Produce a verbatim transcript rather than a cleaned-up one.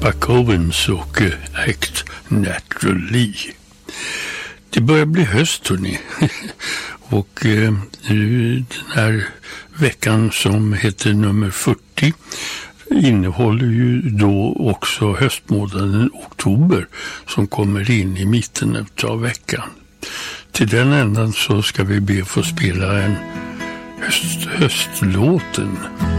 Buck Owens och uh, Act Naturally. Det börjar bli höst, hörni. Och uh, den här veckan som heter nummer fyrtio innehåller ju då också höstmånaden oktober som kommer in i mitten av veckan. Till den ändan så ska vi be få spela en höst, höstlåten.